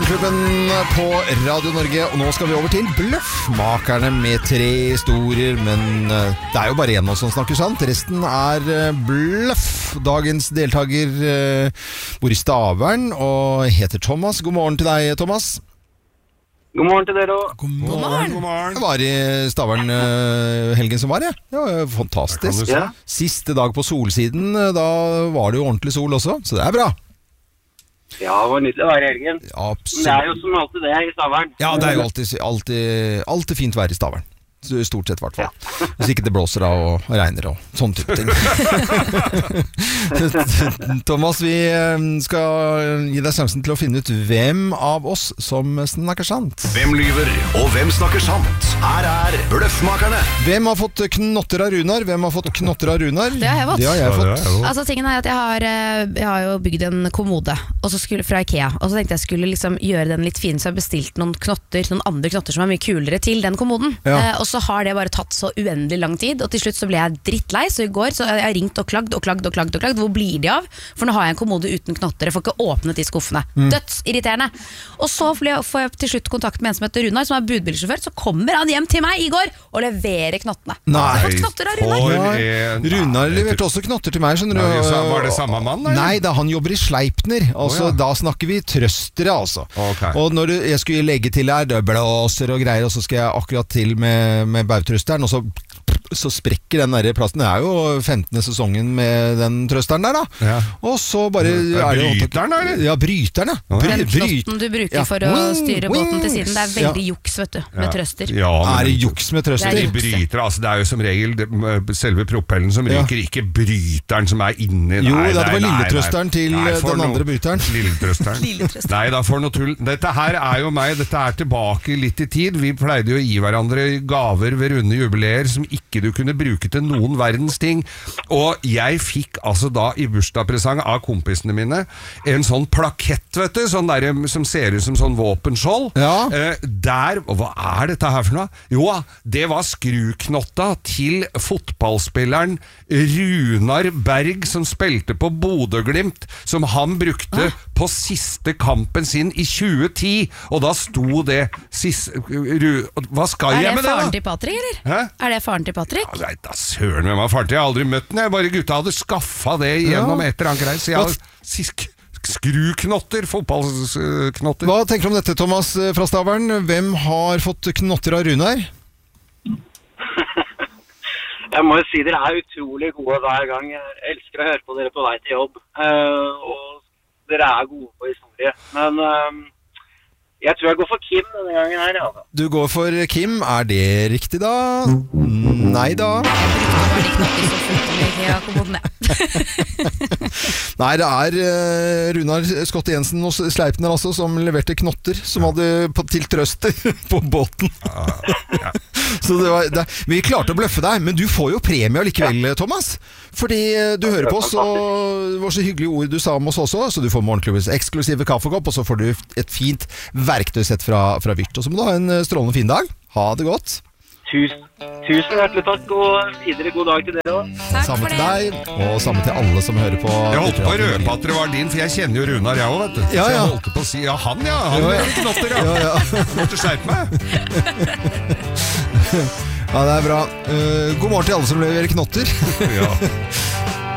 Morgenklubben på Radio Norge, og nå skal vi over til Bløffmakerne med 3 historier, men det jo bare en av oss som snakker sant. Resten bløff. Dagens deltaker bor i Stavern og heter Thomas. God morgen til deg, Thomas. God morgen til dere også. God morgen. Jeg var i Stavern helgen som var, ja. Det var fantastisk. Ja. Siste dag på solsiden, da var det jo ordentlig sol også, så det bra. Ja, det var nydelig å være i helgen. Absolutt. Men det jo som alltid det i Stavern. Ja, det jo alltid fint vær i Stavern. Stort sett i hvert fall. Ja. Hvis ikke det blåser av og regner og sånn type ting. Thomas, vi skal gi deg sjansen til å finne ut hvem av oss som snakker sant. Hvem lyver, og hvem snakker sant? Her Bløffmakerne. Hvem har fått knotter av Runar? Hvem har fått knotter av Runar? Det har jeg fått. Det har jeg fått. Altså, tingen at jeg har jo bygd en kommode og så fra Ikea, og så tenkte jeg skulle liksom gjøre den litt fin, så jeg har bestilt noen andre knotter som mye kulere til den kommoden. Ja. Og så har det bare tatt så uendelig lang tid, og til slutt så ble jeg drittlei, så i går så har jeg ringt og klagd. Hvor blir de av? For nå har jeg en kommode uten knotter, jeg får ikke åpnet de skuffene. Dødsirriterende. Og så får jeg til slutt kontakt med en som heter Runar, som budbilsjåfør, så kommer han hjem til meg i går og leverer knottene. Nei, jeg har fått knotter av Runar. Runar leverte også knotter til meg, skjønner du. Var det samme mann? Eller? Nei, da han jobber i Sleipner. Altså, da snakker vi trøstere, altså. Okay. Og når jeg skulle legge til her, det blåser og greier, og så skal jeg akkurat til med bautrøsteren, og så sprekker den der plasten. Det jo 15. sesongen med den trøsteren der, da. Ja. Og så bare bryteren, eller? Ja, bryteren, ja. Den knotten du bruker for å styre båten til siden, det veldig juks, vet du, med trøster. Ja, det juks med trøster? Det bryter, altså det jo som regel selve propellen som ryker, ikke bryteren som inni. Jo, det var lilletrøsteren til den andre bryteren. Lilletrøsteren. Nei, da får noe tull. Dette her jo meg, dette tilbake litt i tid. Vi pleide jo å gi hverandre gaver ved runde jubileer som ikke du kunne bruke til noen verdens ting. Og jeg fikk altså da i bursdagspresang av kompisene mine en sånn plakett, vet du, sånn der, som ser ut som sånn våpenskjold. Ja. Hva dette her for noe? Jo, det var skruknotta til fotballspilleren Runar Berg, som spilte på Bodø-Glimt, som han brukte på siste kampen sin i 2010, og da sto det hva skal jeg med det da? Faren til Patrick, eller? Hæ? Det faren til Patrick? Ja, da søren med meg faren til, jeg har aldri møtt den, bare gutta hadde skaffet det gjennom et eller annet greier, så jeg har skruknotter, fotballknotter. Hva tenker du om dette, Thomas fra Stavern? Hvem har fått knotter av Runar? Jeg må jo si dere utrolig gode hver gang. Jeg elsker å høre på dere på vei til jobb, og dere gode på historie. Men jeg tror jeg går for Kim denne gangen her. Altså. Du går for Kim. Det riktig da? Nei da. Nei, det Runar Scott Jensen hos Sleipner altså, som leverte knotter som hadde til trøster på båten. Så vi klarte å bløffe deg, men du får jo premie likevel, Thomas, fordi du hører på oss, og det var så hyggelige ord du sa om oss også, så du får morgenklubbens eksklusive kaffekopp, og så får du et fint verktøysett fra Vyrt, og så må du ha en strålende fin dag. Ha det godt. Tusen hjertelig takk, og videre god dag til dere også. Samme til deg, og samme til alle som hører på. Jeg holdt på å røpe at det var din, for jeg kjenner jo Runar, jeg også, vet du. Ja, så jeg holdt på å si, han leverer knotter, Måtte skjerpe meg. Ja, det bra. God morgen til alle som leverer knotter. Ja.